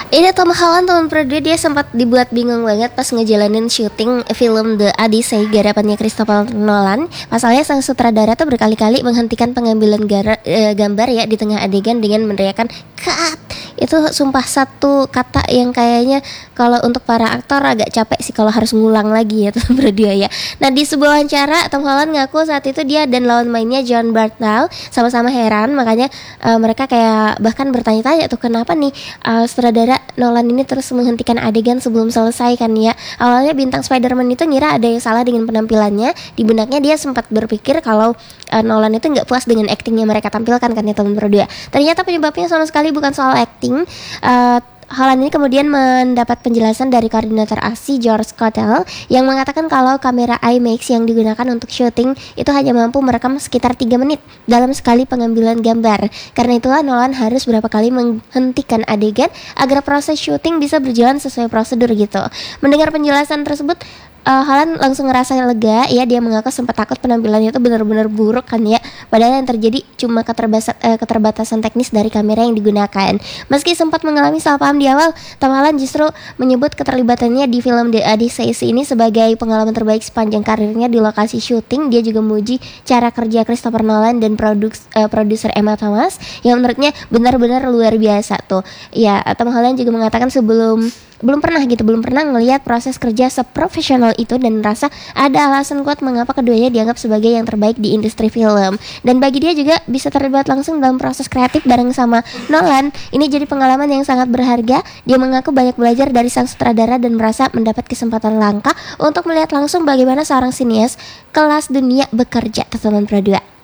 Ini Tom Holland tahun kedua dia sempat dibuat bingung banget pas ngejalanin syuting film The Odyssey garapannya Christopher Nolan. Pasalnya sang sutradara tuh berkali-kali menghentikan pengambilan gambar ya di tengah adegan dengan meneriakan cut. Itu sumpah satu kata yang kayaknya kalau untuk para aktor agak capek sih kalau harus ngulang lagi ya Tom berdua ya. Nah di sebuah wawancara Tom Holland ngaku saat itu dia dan lawan mainnya John Bernthal sama-sama heran, makanya mereka kayak bahkan bertanya-tanya tuh kenapa nih sutradara Nolan ini terus menghentikan adegan sebelum selesai kan ya. Awalnya bintang Spider-Man itu ngira ada yang salah dengan penampilannya. Di benaknya dia sempat berpikir kalau Nolan itu nggak puas dengan acting yang mereka tampilkan kan ya teman berdua. Ternyata penyebabnya sama sekali bukan soal acting. Holland ini kemudian mendapat penjelasan dari koordinator aksi George Cotell yang mengatakan kalau kamera IMAX yang digunakan untuk syuting itu hanya mampu merekam sekitar 3 menit dalam sekali pengambilan gambar. Karena itulah Nolan harus berapa kali menghentikan adegan agar proses syuting bisa berjalan sesuai prosedur gitu. Mendengar penjelasan tersebut, Holland langsung ngerasa lega ya, dia mengaku sempat takut penampilannya itu benar-benar buruk kan ya, padahal yang terjadi cuma keterbatasan teknis dari kamera yang digunakan. Meski sempat mengalami salah paham di awal, Tom Holland justru menyebut keterlibatannya di film The Odyssey ini sebagai pengalaman terbaik sepanjang karirnya di lokasi syuting. Dia juga memuji cara kerja Christopher Nolan dan produser Emma Thomas yang menurutnya benar-benar luar biasa tuh. Ya, Tom Holland juga mengatakan belum pernah ngelihat proses kerja seprofesional itu dan merasa ada alasan kuat mengapa keduanya dianggap sebagai yang terbaik di industri film. Dan bagi dia juga bisa terlibat langsung dalam proses kreatif bareng sama Nolan, ini jadi pengalaman yang sangat berharga. Dia mengaku banyak belajar dari sang sutradara dan merasa mendapat kesempatan langka untuk melihat langsung bagaimana seorang sinias kelas dunia bekerja, teman-teman berdua.